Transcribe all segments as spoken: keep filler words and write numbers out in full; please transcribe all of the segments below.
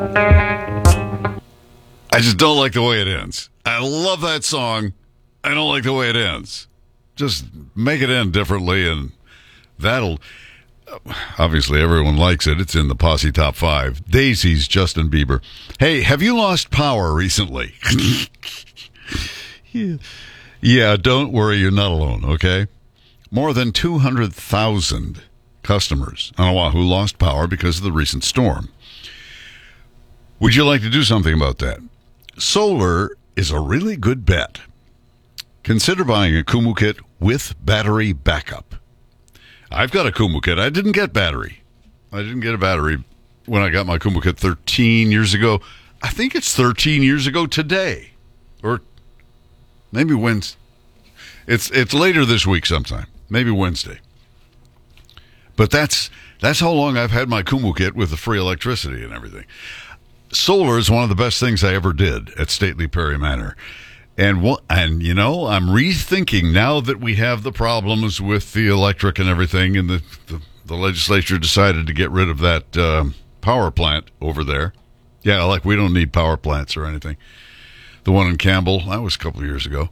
I just don't like the way it ends. I love that song. I don't like the way it ends. Just make it end differently, and that'll... Obviously, everyone likes it. It's in the Posse Top five. Daisy's Justin Bieber. Hey, have you lost power recently? yeah. yeah, don't worry. You're not alone, okay? More than two hundred thousand customers on Oahu lost power because of the recent storm. Would you like to do something about that? Solar is a really good bet. Consider buying a Kumu kit with battery backup. I've got a Kumu kit. I didn't get battery. I didn't get a battery when I got my Kumu kit thirteen years ago. I think it's thirteen years ago today. Or maybe Wednesday. It's it's later this week sometime. Maybe Wednesday. But that's that's how long I've had my Kumu kit with the free electricity and everything. Solar is one of the best things I ever did at Stately Perry Manor. And, and you know, I'm rethinking now that we have the problems with the electric and everything, and the, the, the legislature decided to get rid of that uh, power plant over there. Yeah, like we don't need power plants or anything. The one in Campbell, that was a couple of years ago.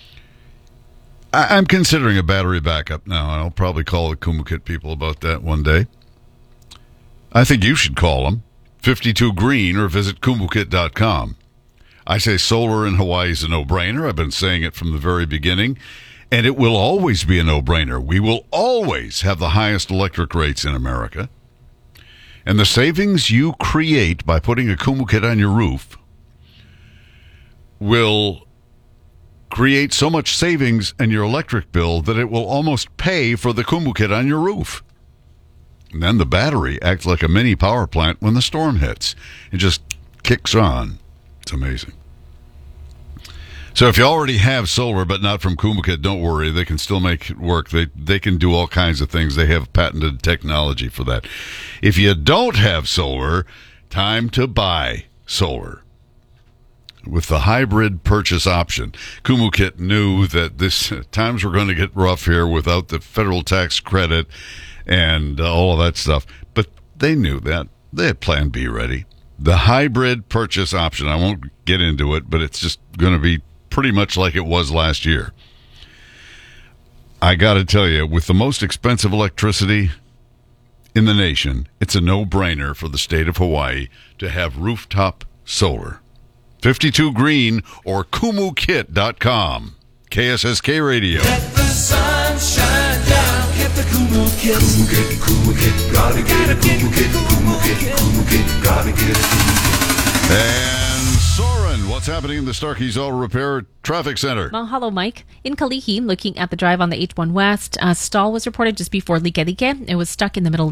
I, I'm considering a battery backup now. I'll probably call the Kumu kit people about that one day. I think you should call them, fifty-two Green, or visit kumu kit dot com. I say solar in Hawaii is a no-brainer. I've been saying it from the very beginning, and it will always be a no-brainer. We will always have the highest electric rates in America. And the savings you create by putting a Kumu kit on your roof will create so much savings in your electric bill that it will almost pay for the Kumu kit on your roof. And then the battery acts like a mini power plant when the storm hits. It just kicks on. It's amazing. So if you already have solar but not from Kumu kit, don't worry. They can still make it work. They they can do all kinds of things. They have patented technology for that. If you don't have solar, time to buy solar. With the hybrid purchase option, Kumu kit knew that this times were going to get rough here without the federal tax credit and uh, all of that stuff. But they knew that. They had Plan B ready. The hybrid purchase option, I won't get into it, but it's just going to be pretty much like it was last year. I got to tell you, with the most expensive electricity in the nation, it's a no-brainer for the state of Hawaii to have rooftop solar. fifty-two Green or kumu kit dot com. K S S K Radio. Let the sun shine down. Get the Kumu kit. Kumu kit, Kumu kit. Gotta get a Kumu kit. Kumu kit, Kumu kit. Gotta get a Kumu kit. And Soren, what's happening in the Starkey's Auto Repair Traffic Center? Mahalo, Mike. In Kalihi, looking at the drive on the H one West, a stall was reported just before Likelike. It was stuck in the middle lane.